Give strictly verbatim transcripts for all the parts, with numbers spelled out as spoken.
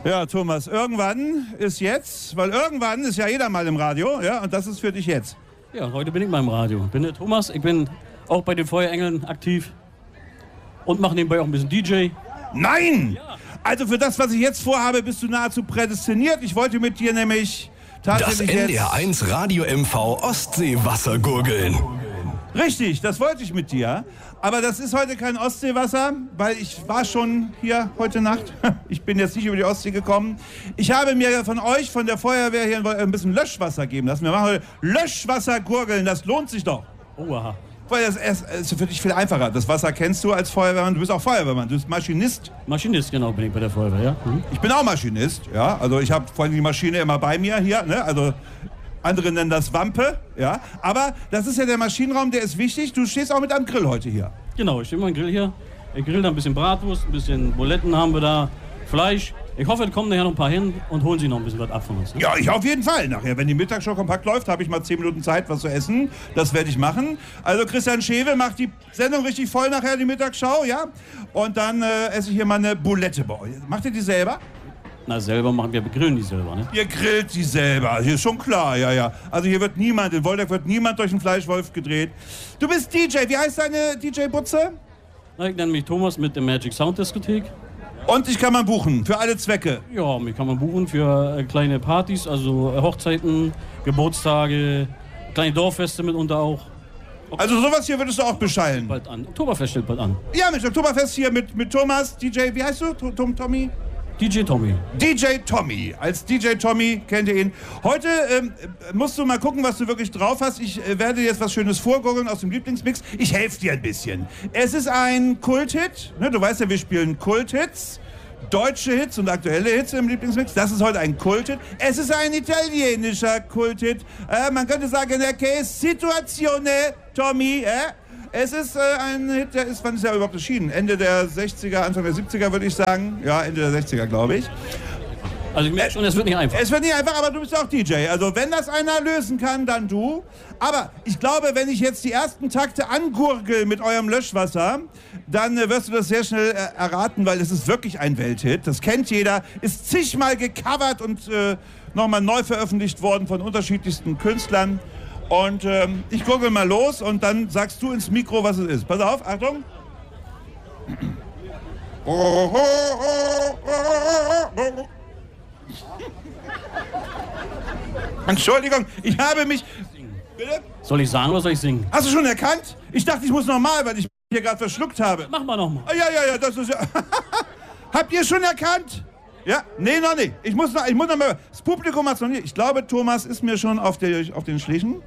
Ja, Thomas, irgendwann ist jetzt, weil irgendwann ist ja jeder mal im Radio, ja, und das ist für dich jetzt. Ja, heute bin ich mal im Radio. Ich bin der Thomas, ich bin auch bei den Feuerengeln aktiv und mache nebenbei auch ein bisschen D J. Nein! Ja. Also für das, was ich jetzt vorhabe, bist du nahezu prädestiniert. Ich wollte mit dir nämlich tatsächlich das N D R eins Radio M V Ostseewassergurgeln. Richtig, das wollte ich mit dir. Aber das ist heute kein Ostseewasser, weil ich war schon hier heute Nacht. Ich bin jetzt nicht über die Ostsee gekommen. Ich habe mir von euch, von der Feuerwehr hier ein bisschen Löschwasser geben lassen. Wir machen heute Löschwassergurgeln, das lohnt sich doch. Oha. Weil das ist für dich viel einfacher. Das Wasser kennst du als Feuerwehrmann. Du bist auch Feuerwehrmann, du bist Maschinist. Maschinist, genau, bin ich bei der Feuerwehr, ja. Mhm. Ich bin auch Maschinist, ja. Also ich habe vor allem die Maschine immer bei mir hier, ne? Also andere nennen das Wampe, ja. Aber das ist ja der Maschinenraum, der ist wichtig. Du stehst auch mit einem Grill heute hier. Genau, ich stehe mit meinem Grill hier. Ich grill da ein bisschen Bratwurst, ein bisschen Buletten haben wir da, Fleisch. Ich hoffe, es kommen nachher noch ein paar hin und holen sie noch ein bisschen was ab von uns. Ne? Ja, ich auf jeden Fall. Nachher, wenn die Mittagsshow kompakt läuft, habe ich mal zehn Minuten Zeit, was zu essen. Das werde ich machen. Also Christian Schewe macht die Sendung richtig voll nachher, die Mittagsschau, ja. Und dann äh, esse ich hier mal eine Bulette bei euch. Macht ihr die selber? Na, selber machen wir, wir grillen die selber, ne? Ihr grillt die selber, hier ist schon klar, ja, ja. Also hier wird niemand, in Woldeck wird niemand durch einen Fleischwolf gedreht. Du bist D J, wie heißt deine D J-Butze? Na, ich nenne mich Thomas mit der Magic Sound Diskothek. Und dich kann man buchen, für alle Zwecke? Ja, mich kann man buchen für äh, kleine Partys, also äh, Hochzeiten, Geburtstage, kleine Dorffeste mitunter auch. Okay. Also sowas hier würdest du auch beschallen? Bald an. Oktoberfest steht bald an. Ja, mit Oktoberfest hier mit, mit Thomas, D J, wie heißt du? Tom, Tommy? D J Tommy. D J Tommy. Als D J Tommy kennt ihr ihn. Heute ähm, musst du mal gucken, was du wirklich drauf hast. Ich äh, werde jetzt was Schönes vorgurgeln aus dem Lieblingsmix. Ich helfe dir ein bisschen. Es ist ein Kulthit. Ne, du weißt ja, wir spielen Kulthits. Deutsche Hits und aktuelle Hits im Lieblingsmix. Das ist heute ein Kulthit. Es ist ein italienischer Kulthit. Äh, man könnte sagen, der Case Situazione Tommy. Äh? Es ist äh, ein Hit, der ist, wann ist der überhaupt erschienen? Ende der sechziger, Anfang der siebziger würde ich sagen. Ja, Ende der sechziger, glaube ich. Also ich merke schon, es wird nicht einfach. Es wird nicht einfach, aber du bist auch D J. Also wenn das einer lösen kann, dann du. Aber ich glaube, wenn ich jetzt die ersten Takte angurgel mit eurem Löschwasser, dann äh, wirst du das sehr schnell äh, erraten, weil es ist wirklich ein Welthit. Das kennt jeder, ist zigmal gecovert und äh, nochmal neu veröffentlicht worden von unterschiedlichsten Künstlern. Und ähm, ich gurgel mal los und dann sagst du ins Mikro, was es ist. Pass auf, Achtung. Entschuldigung, ich habe mich... Bitte? Soll ich sagen oder soll ich singen? Hast du schon erkannt? Ich dachte, ich muss nochmal, weil ich hier gerade verschluckt habe. Mach mal nochmal. Ah, ja, ja, ja, das ist ja... Habt ihr schon erkannt? Ja? Nee, noch nicht. Ich muss noch, ich muss noch mal... Das Publikum hat es noch nicht. Ich glaube, Thomas ist mir schon auf, der, auf den Schlichen.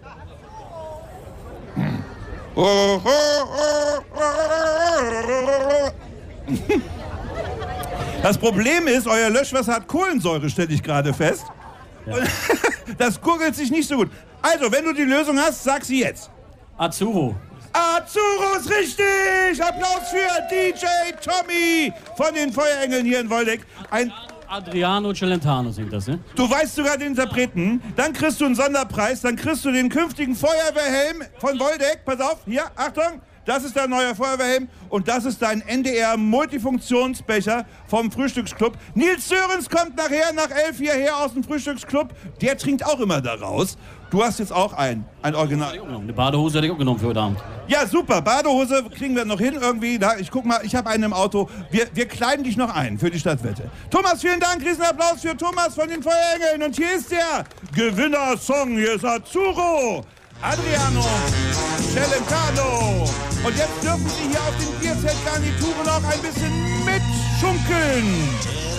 Das Problem ist, euer Löschwasser hat Kohlensäure, stelle ich gerade fest. Ja. Das gurgelt sich nicht so gut. Also, wenn du die Lösung hast, sag sie jetzt. Azzurro. Azzurro ist richtig! Applaus für D J Tommy von den Feuerengeln hier in Woldeck. Ein Adriano Celentano singt das, ne? Du weißt sogar den Interpreten. Dann kriegst du einen Sonderpreis. Dann kriegst du den künftigen Feuerwehrhelm von Woldeck. Pass auf, hier, Achtung. Das ist dein neuer Feuerwehrhelm und das ist dein N D R-Multifunktionsbecher vom Frühstücksclub. Nils Sörens kommt nachher nach elf hierher aus dem Frühstücksclub. Der trinkt auch immer daraus. Du hast jetzt auch ein, ein Original. Eine Badehose hätte ich auch genommen für heute Abend. Ja, super. Badehose kriegen wir noch hin irgendwie. Da, ich guck mal, ich habe einen im Auto. Wir, wir kleiden dich noch ein für die Stadtwette. Thomas, vielen Dank. Riesenapplaus für Thomas von den Feuerengeln. Und hier ist der Gewinnersong. Hier ist Azzurro. Adriano Celentano. Und jetzt dürfen Sie hier auf den Bierzelt-Garnituren auch ein bisschen mitschunkeln.